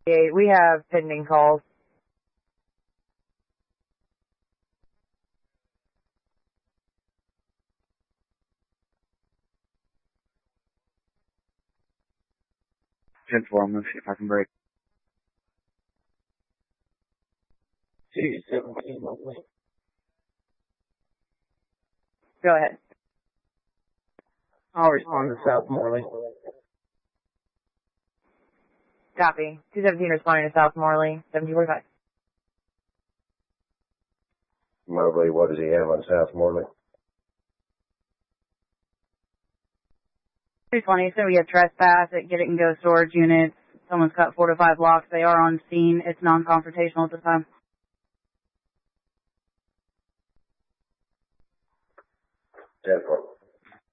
We have pending calls. I'm gonna see if I can break. 217. Go ahead. I'll respond to South Morley. Copy. 217 responding to South Morley, 1745. Mobley, what does he have on South Morley? 220, so we have trespass at Get It and Go storage units. Someone's cut 4 to 5 blocks. They are on scene. It's non-confrontational at this time. 10-4.